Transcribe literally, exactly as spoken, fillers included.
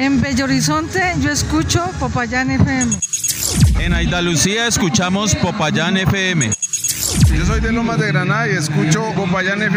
En Bello Horizonte yo escucho Popayán F M. En Andalucía escuchamos Popayán F M. Yo soy de Lomas de Granada y escucho Popayán F M.